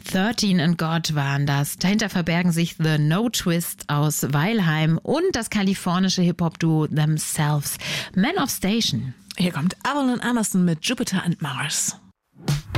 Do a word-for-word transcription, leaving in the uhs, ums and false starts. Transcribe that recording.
thirteen and God waren das. Dahinter verbergen sich The No Twist aus Weilheim und das kalifornische Hip-Hop-Duo Themselves. Man of Station. Hier kommt Avalon Anderson mit Jupiter and Mars.